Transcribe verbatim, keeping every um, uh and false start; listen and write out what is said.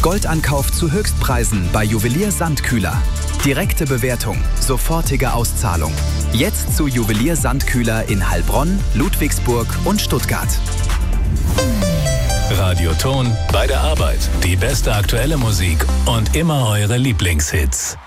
Goldankauf zu Höchstpreisen bei Juwelier Sandkühler. Direkte Bewertung, sofortige Auszahlung. Jetzt zu Juwelier Sandkühler in Heilbronn, Ludwigsburg und Stuttgart. Radioton bei der Arbeit. Die beste aktuelle Musik und immer eure Lieblingshits.